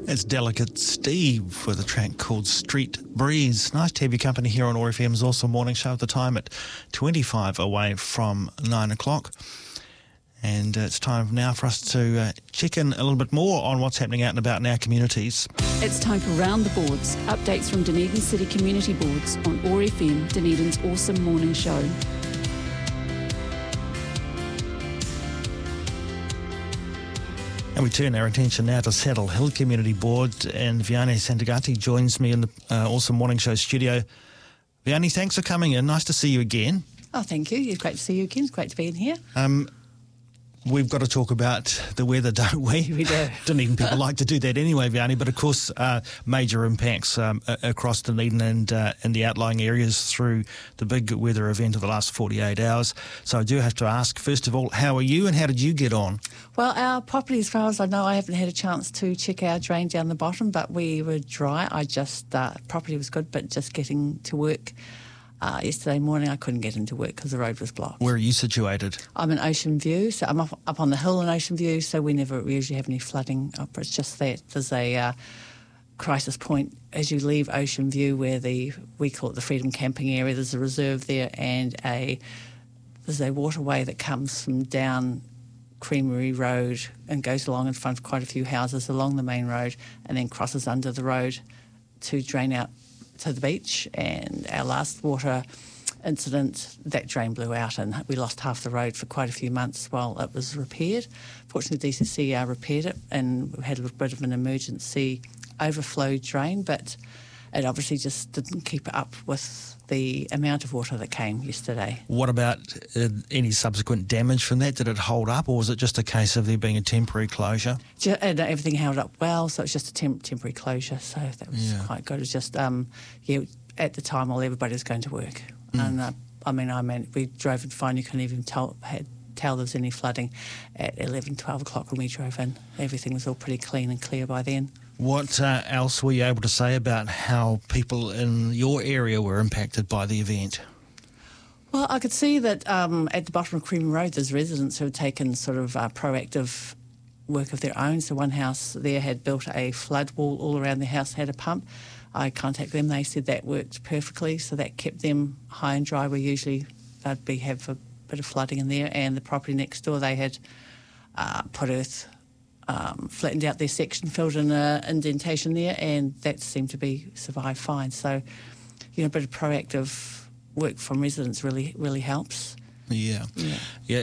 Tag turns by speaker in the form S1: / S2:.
S1: It's Delicate Steve with a track called Street Breeze. Nice to have your company here on OAR FM's Awesome Morning Show at the time at 25 away from 9 o'clock. And it's time now for us to check in a little bit more on what's happening out and about in our communities.
S2: It's time for Round the Boards, updates from Dunedin City Community Boards on OAR FM, Dunedin's Awesome Morning Show.
S1: And we turn our attention now to Saddle Hill Community Board, and Vianney Santagati joins me in the Awesome Morning Show studio. Vianney, thanks for coming in. Nice to see you again.
S3: Oh, thank you. It's great to see you again. It's great to be in here.
S1: We've got to talk about the weather, don't we?
S3: We do.
S1: Dunedin people like to do that anyway, Vianney, but of course major impacts across Dunedin and in the outlying areas through the big weather event of the last 48 hours. So I do have to ask, first of all, how are you and how did you get on?
S3: Well, our property, as far as I know, I haven't had a chance to check our drain down the bottom, but we were dry. Property was good, but just getting to work yesterday morning, I couldn't get into work because the road was blocked.
S1: Where are you situated?
S3: I'm in Ocean View, so I'm up on the hill in Ocean View, so we usually have any flooding up. It's just that there's a crisis point as you leave Ocean View where we call it the Freedom Camping area. There's a reserve there and there's a waterway that comes from down Creamery Road and goes along in front of quite a few houses along the main road and then crosses under the road to drain out to the beach. And our last water incident, that drain blew out and we lost half the road for quite a few months while it was repaired. Fortunately, DCC repaired it and we had a little bit of an emergency overflow drain, but it obviously just didn't keep up with the amount of water that came yesterday.
S1: What about any subsequent damage from that? Did it hold up, or was it just a case of there being a temporary closure?
S3: And everything held up well, so it's just a temporary closure, so that was quite good. It was just, at the time while everybody was going to work. And we drove in fine, you couldn't even tell there was any flooding at 11, 12 o'clock when we drove in. Everything was all pretty clean and clear by then.
S1: What else were you able to say about how people in your area were impacted by the event?
S3: Well, I could see that at the bottom of Creamery Road there's residents who had taken sort of proactive work of their own. So one house there had built a flood wall all around the house, had a pump. I contacted them, they said that worked perfectly, so that kept them high and dry. We usually have a bit of flooding in there, and the property next door they had put earth, flattened out their section, filled in an indentation there, and that seemed to be survived fine. So, a bit of proactive work from residents really helps.
S1: Yeah.